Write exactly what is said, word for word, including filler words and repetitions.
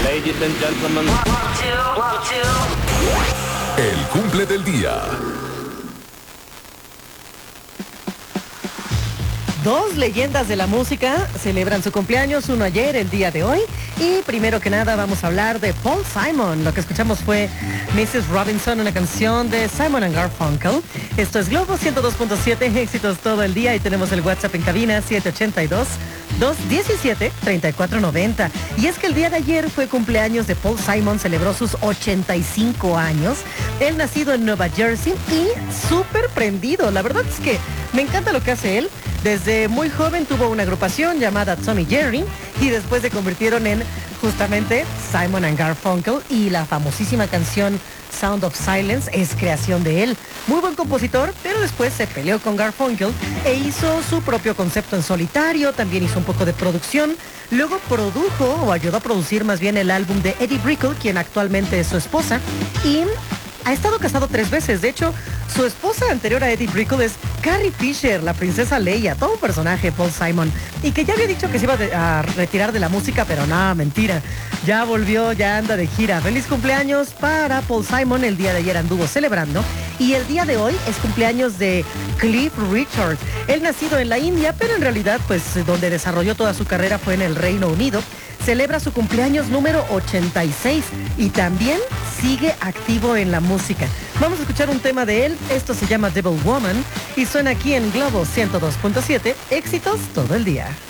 Ladies and gentlemen. El cumple del día. Dos leyendas de la música celebran su cumpleaños, uno ayer, el día de hoy. Y primero que nada vamos a hablar de Paul Simon. Lo que escuchamos fue missus Robinson, una canción de Simon and Garfunkel. Esto es Globo ciento dos punto siete, éxitos todo el día. Y tenemos el WhatsApp en cabina siete ocho dos, dos uno siete, tres cuatro nueve cero. Y es que el día de ayer fue cumpleaños de Paul Simon, celebró sus ochenta y cinco años. Él nacido en Nueva Jersey y súper prendido. La verdad es que me encanta lo que hace él. Desde muy joven tuvo una agrupación llamada Tommy Jerry y después se convirtieron en justamente Simon and Garfunkel, y la famosísima canción Sound of Silence es creación de él. Muy buen compositor, pero después se peleó con Garfunkel e hizo su propio concepto en solitario, también hizo un poco de producción. Luego produjo, o ayudó a producir más bien, el álbum de Eddie Brickell, quien actualmente es su esposa, y ha estado casado tres veces. De hecho, su esposa anterior a Eddie Brickell es Carrie Fisher, la princesa Leia, todo un personaje, Paul Simon, y que ya había dicho que se iba a retirar de la música, pero nada, mentira. Ya volvió, ya anda de gira. Feliz cumpleaños para Paul Simon. El día de ayer anduvo celebrando y el día de hoy es cumpleaños de Cliff Richard. Él nacido en la India, pero en realidad pues donde desarrolló toda su carrera fue en el Reino Unido. Celebra su cumpleaños número ochenta y seis y también sigue activo en la música. Vamos a escuchar un tema de él. Esto se llama Devil Woman y suena aquí en Globo ciento dos punto siete. Éxitos todo el día.